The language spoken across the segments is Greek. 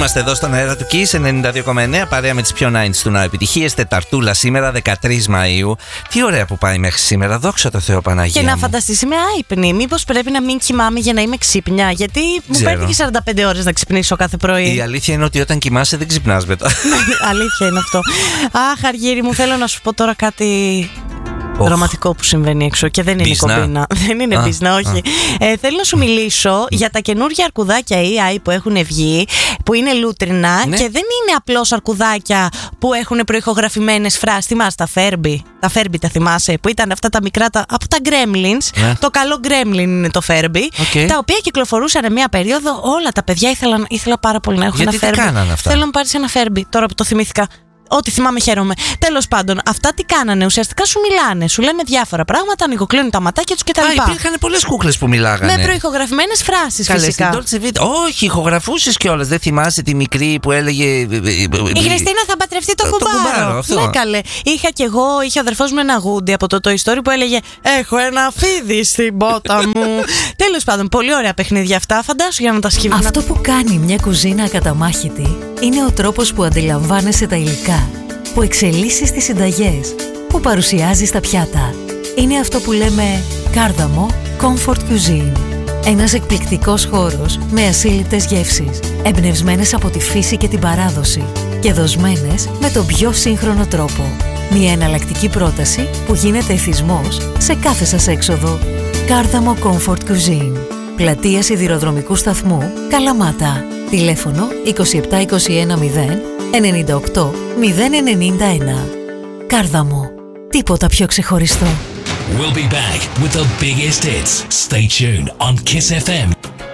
Είμαστε εδώ στον αέρα του Kiss 92,9 παρέα με τις πιο 90s του Now. Επιτυχίες Τεταρτούλα σήμερα 13 Μαΐου. Τι ωραία που πάει μέχρι σήμερα, δόξα τω Θεώ Παναγία. Και να μου. φανταστείς, είμαι άϊπνη. Μήπως πρέπει να μην κοιμάμαι για να είμαι ξύπνια? Γιατί μου παίρνει και 45 ώρες να ξυπνήσω κάθε πρωί. Η αλήθεια είναι ότι όταν κοιμάσαι δεν ξυπνάς μετά. Αλήθεια είναι αυτό. Αχ, Αργύρι μου, θέλω να σου πω τώρα κάτι δραματικό που συμβαίνει έξω και δεν είναι κομπίνα. Δεν είναι πίσνα, όχι. Θέλω να σου μιλήσω για τα καινούργια αρκουδάκια AI που έχουν βγει, που είναι λούτρινα και δεν είναι απλώς αρκουδάκια που έχουν προηχογραφημένες φράσεις. Θυμάσαι τα Furby? Τα Furby τα θυμάσαι? Που ήταν αυτά τα μικρά, από τα Gremlins. Το καλό Gremlin είναι το Furby. Τα οποία κυκλοφορούσαν μια περίοδο. Όλα τα παιδιά ήθελα πάρα πολύ να έχουν ένα Furby. Γιατί τι κάνανε αυτά? Θέλω να μου πάρεις ένα Furby τώρα που το θυμήθηκα. Ό,τι θυμάμαι χαίρομαι. Τέλος πάντων, αυτά τι κάνανε? Ουσιαστικά σου μιλάνε, σου λένε διάφορα πράγματα, ανοιγοκλίνουν τα ματάκια τους κτλ. Υπήρχαν πολλές κούκλες που μιλάγανε. Με προηχογραφημένες φράσεις, φυσικά. Στην Dolce Vita. Όχι, ηχογραφούσες κιόλας. Δεν θυμάσαι τη μικρή που έλεγε. Η Χριστίνα θα παντρευτεί τον κουμπάρο. Ναι, καλέ. Είχα κι εγώ, είχε ο αδερφός μου ένα γούντι από το Toy Story που έλεγε έχω ένα φίδι στην πότα μου. Τέλος πάντων, πολύ ωραία παιχνίδια αυτά. Φαντάσου για να τα σκύβουν. Αυτό που κάνει μια κουζίνα ακαταμάχητη είναι ο τρόπος που αντιλαμβάνεσαι τα υλικά, που εξελίσσεις τις συνταγές, που παρουσιάζεις τα πιάτα. Είναι αυτό που λέμε Κάρδαμο Comfort Cuisine. Ένας εκπληκτικός χώρος με ασύλληπτες γεύσεις, εμπνευσμένες από τη φύση και την παράδοση και δοσμένες με τον πιο σύγχρονο τρόπο. Μια εναλλακτική πρόταση που γίνεται εθισμός σε κάθε σας έξοδο. Κάρδαμο Comfort Cuisine. Πλατεία Σιδηροδρομικού Σταθμού, Καλαμάτα. Τηλέφωνο 2721 0 98 091. Κάρδαμο. Τίποτα πιο ξεχωριστό. We'll be back with the biggest hits. Stay tuned on Kiss FM.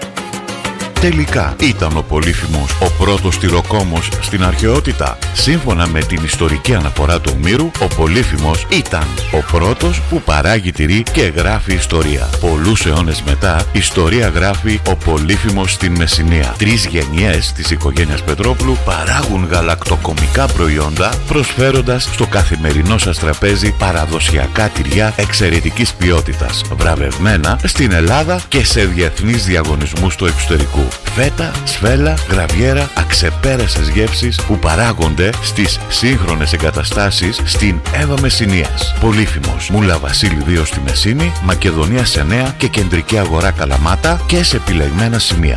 Τελικά ήταν ο Πολύφημος ο πρώτος τυροκόμος στην αρχαιότητα? Σύμφωνα με την ιστορική αναφορά του Ομήρου, ο Πολύφημος ήταν ο πρώτος που παράγει τυρί και γράφει ιστορία. Πολλούς αιώνες μετά, ιστορία γράφει ο Πολύφημος στην Μεσσηνία. 3 γενιές της οικογένειας Πετρόπουλου παράγουν γαλακτοκομικά προϊόντα, προσφέροντας στο καθημερινό σας τραπέζι παραδοσιακά τυριά εξαιρετικής ποιότητας, βραβευμένα στην Ελλάδα και σε διεθνείς διαγωνισμούς του εξωτερικού. Φέτα, σφέλα, γραβιέρα, αξεπέρασες γεύσεις που παράγονται στις σύγχρονες εγκαταστάσεις στην Εύα Μεσσηνίας. Πολύφημος, Μούλα Βασίλη 2 στη Μεσσήνη, Μακεδονία σε Νέα και Κεντρική Αγορά Καλαμάτα και σε επιλεγμένα σημεία.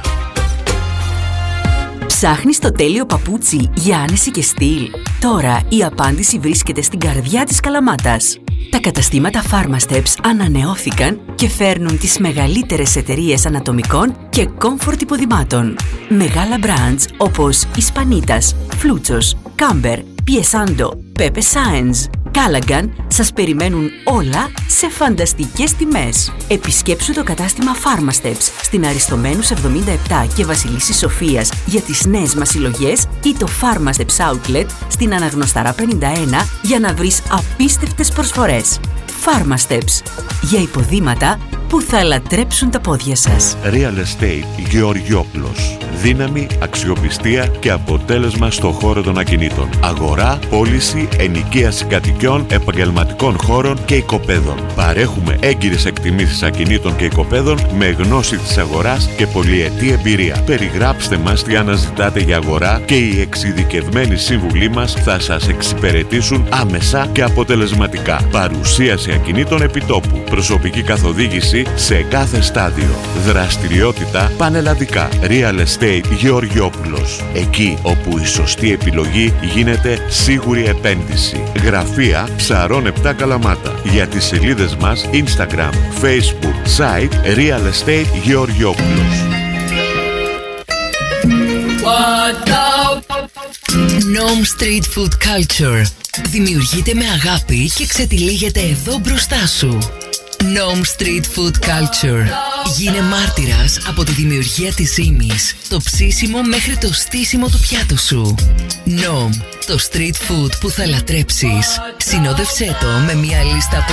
Ψάχνεις το τέλειο παπούτσι για άνεση και στυλ? Τώρα η απάντηση βρίσκεται στην καρδιά της Καλαμάτας. Τα καταστήματα Pharmasteps ανανεώθηκαν και φέρνουν τις μεγαλύτερες εταιρείες ανατομικών και comfort υποδημάτων. Μεγάλα brands όπως Ισπανίτας, Φλούτσος, Κάμπερ, Πιεσάντο, Pepe Science, Callaghan σας περιμένουν όλα σε φανταστικές τιμές. Επισκέψου το κατάστημα Pharmasteps στην Αριστομένους 77 και Βασιλισσής Σοφίας για τις νέες μας συλλογές ή το Pharmasteps Outlet στην Αναγνωσταρά 51 για να βρεις απίστευτες προσφορές. Pharmasteps, για υποδήματα που θα λατρέψουν τα πόδια σας. Real Estate Γεωργιόπουλος. Δύναμη, αξιοπιστία και αποτέλεσμα στο χώρο των ακινήτων. Αγορά, πώληση, ενοικίαση κατοικιών, επαγγελματικών χώρων και οικοπαίδων. Παρέχουμε έγκυρες εκτιμήσεις ακινήτων και οικοπαίδων με γνώση της αγοράς και πολυετή εμπειρία. Περιγράψτε μας τι αναζητάτε για αγορά και οι εξειδικευμένοι σύμβουλοι μας θα σας εξυπηρετήσουν άμεσα και αποτελεσματικά. Παρουσίαση ακινήτων επιτόπου. Προσωπική καθοδήγηση σε κάθε στάδιο. Δραστηριότητα πανελλαδικά. Real Estate Γεωργιόπουλος. Εκεί όπου η σωστή επιλογή γίνεται σίγουρη επένδυση. Γραφεία Ψαρών 7 Καλαμάτα. Για τις σελίδες μας Instagram, Facebook, site Real Estate Γεωργιόπουλος. Nom Street Food Culture. Δημιουργείται με αγάπη και ξετυλίγεται εδώ μπροστά σου. Nom Street Food Culture. Γίνε μάρτυρας από τη δημιουργία της ζύμης, το ψήσιμο μέχρι το στήσιμο του πιάτου σου. Nom, το street food που θα λατρέψεις. Συνόδευσέ το με μια λίστα από